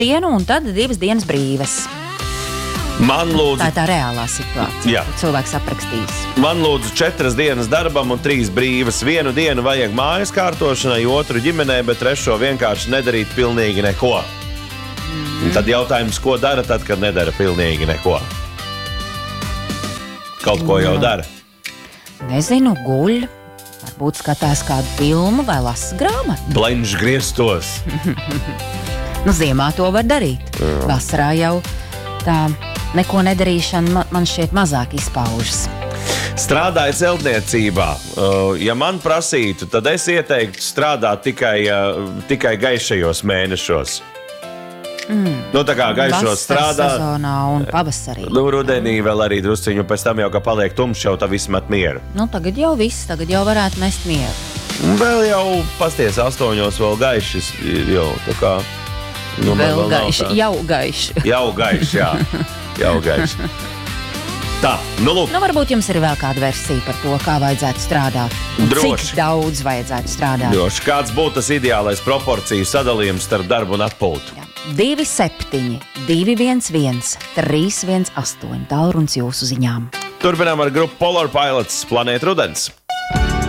dienu un tad 2 dienas brīvas. Man lūdzu, Tā ir tā reālā situācija, Jā. ko cilvēks aprakstīs. Man lūdzu 4 dienas darbam un 3 brīvas. 1 dienu vajag mājas kārtošanai, 2 ģimenē, bet 3 vienkārši nedarīt pilnīgi neko. Un tad jautājums, ko dara tad, kad nedara pilnīgi neko? Kaut ko jau dara. Nezinu, guļ, varbūt skatās kādu filmu vai lasa grāmatu. Blenž griestos. Nu, ziemā to var darīt. Vasarā jau tā neko nedarīšana man šķiet mazāk izpaužas. Strādāju celtniecībā. Ja man prasītu, tad es ieteiktu strādāt tikai gaišajos mēnešos. Nu, tā kā gaišos strādā. Sezonā un pavasarī. Nu, rudenī vēl arī drusciņu, pēc tam jau, ka paliek tumšs, jau tā viss met mieru. Nu, tagad jau viss, tagad jau varētu mest mieru. Vēl jau pasties 8 vēl gaišs, jau tā kā. Nu, vēl gaiši, jau gaiši. Jau gaiši, jā. Jau gaiši. Tā, nu lūk. Nu, varbūt jums ir vēl kāda versija par to, kā vajadzētu strādāt. Droši. Cik daudz vajadzētu strādāt. Droši. Kāds būtu tas ideālais proporciju sadalījums starp darbu un atpūtu? 2-7, 2-1-1, 3-1-8. Tālrunis jūsu ziņām. Turpinām ar grupu Polar Pilots Planēta Rudens.